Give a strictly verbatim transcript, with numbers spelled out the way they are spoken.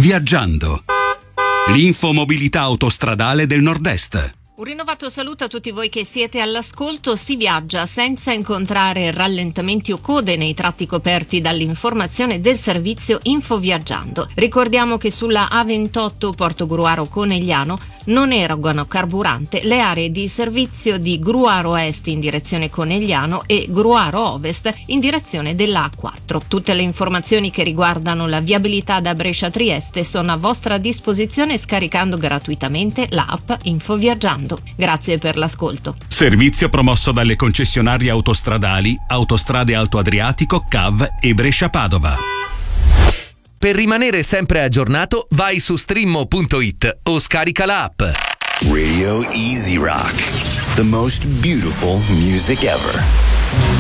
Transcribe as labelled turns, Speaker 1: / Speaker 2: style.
Speaker 1: Viaggiando. L'infomobilità autostradale del Nord-Est.
Speaker 2: Un rinnovato saluto a tutti voi che siete all'ascolto. Si viaggia senza incontrare rallentamenti o code nei tratti coperti dall'informazione del servizio Infoviaggiando. Ricordiamo che sulla A ventotto Portogruaro-Conegliano non erogano carburante le aree di servizio di Gruaro Est in direzione Conegliano e Gruaro Ovest in direzione della A quattro. Tutte le informazioni che riguardano la viabilità da Brescia a Trieste sono a vostra disposizione scaricando gratuitamente l'app Infoviaggiando. Grazie per l'ascolto.
Speaker 1: Servizio promosso dalle concessionarie autostradali Autostrade Alto Adriatico, C A V e Brescia Padova.
Speaker 3: Per rimanere sempre aggiornato, vai su streammo punto it o scarica l'app.
Speaker 4: Radio Easy Rock, the most beautiful music ever.